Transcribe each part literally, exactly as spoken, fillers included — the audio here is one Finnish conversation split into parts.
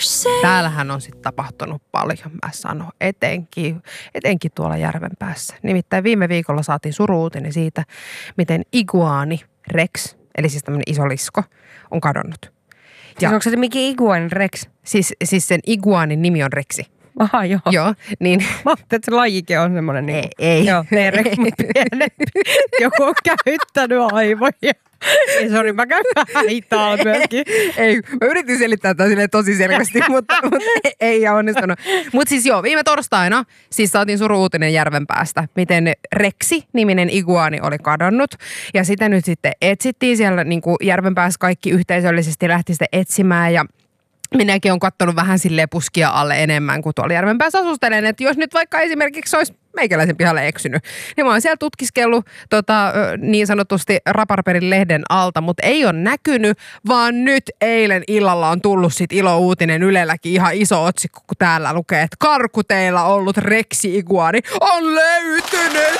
Täällähän on sitten tapahtunut paljon, mä sanon, etenkin, etenkin tuolla Järvenpäässä. Nimittäin viime viikolla saatiin suru-uutinen siitä, miten iguani Rex, eli siis tämmöinen iso lisko, on kadonnut. Ja, siis onko se mikä iguani Rex? Siis, siis sen iguanin nimi on Rexi. Aha, joo. Joo, niin. Mä ajattelin, että se lajikin on semmoinen niin kuin, ei, ei. Joo, Rex, mutta pienempi. Joku on käyttänyt aivoja. Ei, sori, mä käyn vähän hitaalla myöskin. Ei, mä yritin selittää tätä silleen tosi selvästi, mutta, mutta ei, ei onnistunut. Mutta siis joo, viime torstaina siis saatiin suru-uutinen Järvenpäästä, miten Reksi-niminen iguani oli kadonnut. Ja sitä nyt sitten etsittiin siellä niin kuin Järvenpäässä, kaikki yhteisöllisesti lähti sitä etsimään ja minäkin olen katsonut vähän silleen puskia alle enemmän kuin tuolla Järvenpäässä asustelen, että jos nyt vaikka esimerkiksi olisi meikäläisen pihalle eksynyt, niin mä oon siellä tutkiskellut tota, niin sanotusti Raparperin lehden alta, mutta ei ole näkynyt, vaan nyt eilen illalla on tullut sit ilouutinen Ylelläkin ihan iso otsikko, kun täällä lukee, että karkuteilla ollut Reksi-iguani on löytynyt!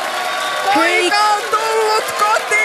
Poika on tullut kotiin!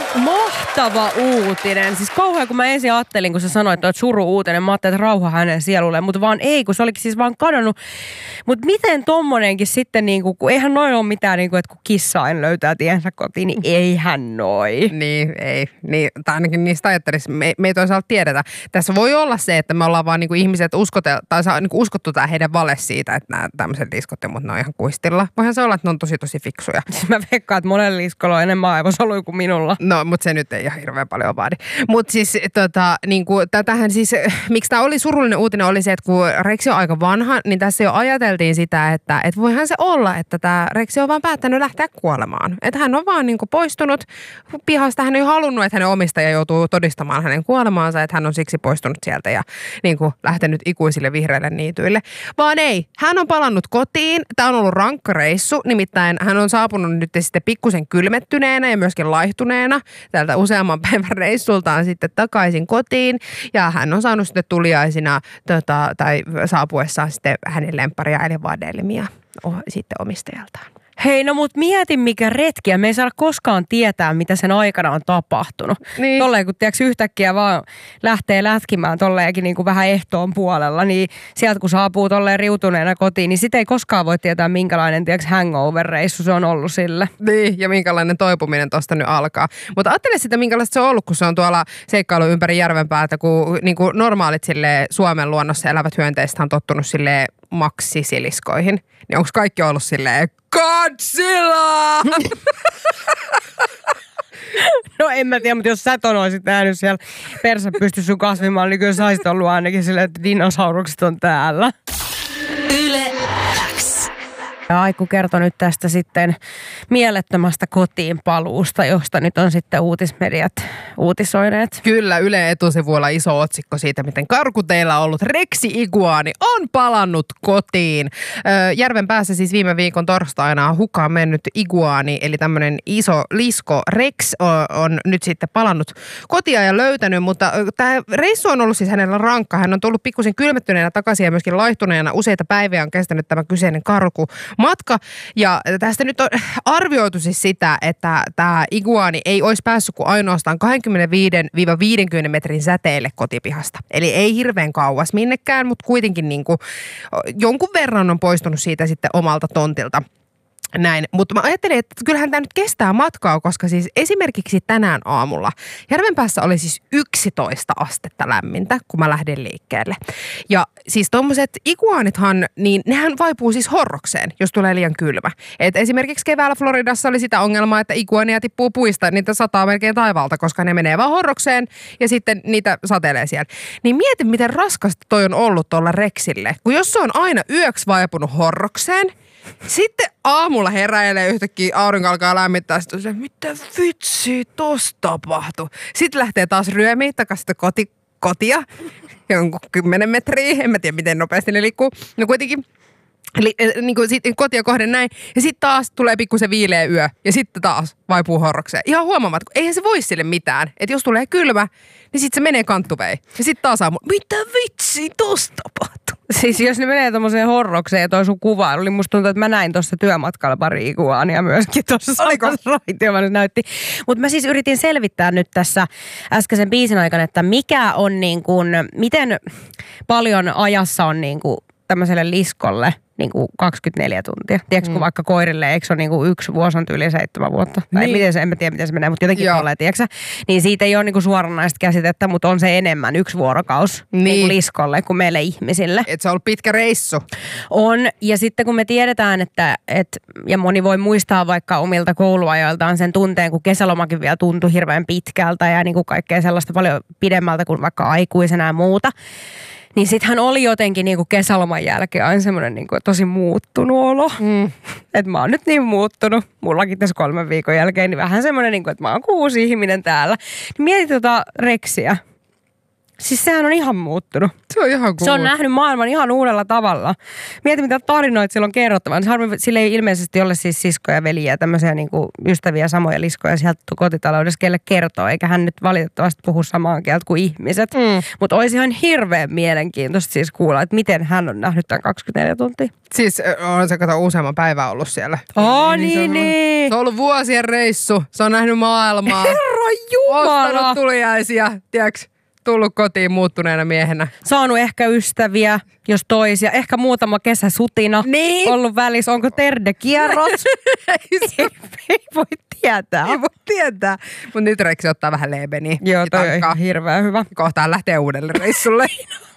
Mahtava uutinen. Siis kauhean, kun mä ensin ajattelin, kun sä sanoit, että oot suru-uutinen, mä ajattelin, että rauha hänen sielulleen, mutta vaan ei, kun se olikin siis vaan kadonnut. Mutta miten tommonenkin sitten, niin kuin, kun eihän noin ole mitään, niin kuin, että kun kissain löytää tiensä kotiin, niin eihän noi. Niin, ei. Niin, tai ainakin niistä ajattelisi, me, me ei toisaalta tiedetä. Tässä voi olla se, että me ollaan vaan niin kuin ihmiset uskotel, tai saa, niin kuin uskottu tämä heidän vale siitä, että nämä tämmöiset liskot ja muut, ne on ihan kuistilla. Voihan se olla, että ne on tosi tosi fiksuja. Siis mä veikkaan, että monella liskolla on enemmän aivosoluja kuin minulla. No, mutta se nyt ei ihan hirveän paljon vaadi. Mutta siis tota, niin kuin, tätähän siis, miksi tämä oli surullinen uutinen, oli se, että kun Reksi on aika vanha, niin tässä jo ajateltiin sitä, että et voihan se olla, että tämä Reksi on vaan päättänyt lähteä kuolemaan. Että hän on vaan niin kuin poistunut pihasta. Hän ei halunnut, että hänen omistaja joutuu todistamaan hänen kuolemaansa, että hän on siksi poistunut sieltä ja niin kuin lähtenyt ikuisille vihreille niityille. Vaan ei, hän on palannut kotiin. Tämä on ollut rankka reissu, nimittäin hän on saapunut nyt sitten pikkusen kylmettyneenä ja myöskin laihtuneena tältä useamman päivän reissultaan sitten takaisin kotiin. Ja hän on saanut sitten tuliaisina tota, tai saapuessaan sitten hänen lempparia eli vadelmia oh, sitten omistajaltaan. Hei, no mut mieti mikä retkiä. Me ei saada koskaan tietää, mitä sen aikana on tapahtunut. Niin. Tolleen, kun tiiäks, yhtäkkiä vaan lähtee lätkimään tolleenkin niin kuin vähän ehtoon puolella, niin sieltä kun saapuu tolleen riutuneena kotiin, niin sit ei koskaan voi tietää, minkälainen tiiäks, hangover-reissu se on ollut sille. Niin, ja minkälainen toipuminen tosta nyt alkaa. Mutta ajattele sitä, minkälaista se on ollut, kun se on tuolla seikkailu ympäri Järvenpäätä, kun niin kuin normaalit silleen, Suomen luonnossa elävät hyönteiset on tottunut silleen maksisiliskoihin. Niin onko kaikki ollut silleen Godzilla! No en mä tiedä, mutta jos sä ton olisit nähnyt siellä persä pysty sun kasvimaan, niin kyllä sä olisit ollut ainakin silleen, että dinosaurukset on täällä. Yle X. Aiku kertoi nyt tästä sitten mielettömästä kotiin paluusta, josta nyt on sitten uutismediat uutisoineet. Kyllä, Yle etusivuilla iso otsikko siitä, miten karkuteilla ollut Reksi-iguani on palannut kotiin. Järvenpäässä siis viime viikon torstaina hukkaan mennyt iguani, eli tämmöinen iso lisko Rex on, on nyt sitten palannut kotia ja löytänyt, mutta tämä reissu on ollut siis hänellä rankka. Hän on tullut pikkusen kylmettyneenä takaisin ja myöskin laihtuneena. Useita päiviä on kestänyt tämä kyseinen karku. Matka. Ja tästä nyt on arvioitu siis sitä, että tämä iguani ei olisi päässyt kuin ainoastaan kaksikymmentäviisi viisikymmentä metrin säteelle kotipihasta. Eli ei hirveän kauas minnekään, mutta kuitenkin niin kuin jonkun verran on poistunut siitä sitten omalta tontilta. Näin, mutta mä ajattelin, että kyllähän tämä nyt kestää matkaa, koska siis esimerkiksi tänään aamulla Järvenpäässä oli siis yksitoista astetta lämmintä, kun mä lähdin liikkeelle. Ja siis tommoset iguanithan, niin nehän vaipuu siis horrokseen, jos tulee liian kylmä. Et esimerkiksi keväällä Floridassa oli sitä ongelmaa, että iguania tippuu puista, niitä sataa melkein taivaalta, koska ne menee vaan horrokseen ja sitten niitä satelee siellä. Niin mieti, miten raskasta toi on ollut tuolla Rexille, kun jos se on aina yöksi vaipunut horrokseen, sitten aamulla heräilee yhtäkkiä, aurinko alkaa lämmittää, sitten se, mitä vitsi tosta tapahtui. Sitten lähtee taas ryömiä takaisin koti, kotia, jonkun kymmenen metriä, en mä tiedä miten nopeasti ne liikkuu. No kuitenkin Eli niin kuin sit, kotia kohden näin. Ja sitten taas tulee pikkusen viileä yö. Ja sitten taas vaipuu horrokseen. Ihan huomaamatta, eihän se voi sille mitään. Että jos tulee kylmä, niin sitten se menee kanttuvei. Ja sitten taas aamu, mitä vitsi, tosta tapahtuu? Siis jos ne menee tommoseen horrokseen ja toi sun kuvailu, niin musta tuntuu, että mä näin tuossa työmatkalla pari iguaania myöskin tuossa samassa raitiossa näytti. Mutta mä siis yritin selvittää nyt tässä äskeisen biisin aikana, että mikä on niin kuin, miten paljon ajassa on niin kuin tämmöiselle liskolle niin kuin kaksikymmentäneljä tuntia. Tiedätkö, kun mm. vaikka koirille, eikö se ole niin kuin yksi vuosi on yli seitsemän vuotta? Tai niin. miten se, en mä tiedä, miten se menee, mutta jotenkin tulee, tiedätkö? Niin siitä ei ole niin kuin suoranaista käsitettä, mutta on se enemmän yksi vuorokaus niin. Niin kuin liskolle kuin meille ihmisille. Et se on ollut pitkä reissu. On, ja sitten kun me tiedetään, että, et, ja moni voi muistaa vaikka omilta kouluajoiltaan sen tunteen, kun kesälomakin vielä tuntui hirveän pitkältä ja niin kuin kaikkea sellaista paljon pidemmältä kuin vaikka aikuisena ja muuta. Niin sit hän oli jotenkin niinku kesäloman jälkeen aina semmoinen niinku tosi muuttunut olo. Mm. Että mä oon nyt niin muuttunut. Mullakin tässä kolmen viikon jälkeen niin vähän semmoinen, niinku, että mä oon uusi ihminen täällä. Niin mieti tota Rexiä. Siis sehän on ihan muuttunut. Se on ihan cool. Se on nähnyt maailman ihan uudella tavalla. Mieti, mitä tarinoita sillä on kerrottavan. Sillä ei ilmeisesti ole siis siskoja, veliä ja tämmöisiä niinku ystäviä, samoja liskoja sieltä kotitaloudessa, kelle kertoo. Eikä hän nyt valitettavasti puhu samaa kieltä kuin ihmiset. Mm. Mutta olisi ihan hirveän mielenkiintoista siis kuulla, että miten hän on nähnyt tämän kaksikymmentäneljä tuntia. Siis on se kato useamman päivän ollut siellä. Oh, niin, niin, niin. Se on ollut vuosien reissu. Se on nähnyt maailmaa. Herra Jumala. Ostanut tuliaisia, tiedätkö? Tullut kotiin muuttuneena miehenä. Saanut ehkä ystäviä, jos toisia. Ehkä muutama kesäsutina niin. ollut välissä. Onko terde-kierros? ei, ei voi tietää. Ei voi tietää. Mutta nyt Reksi ottaa vähän leebeniä. Joo, toi on hirveän hyvä. Kohtaan lähtee uudelle reissulle.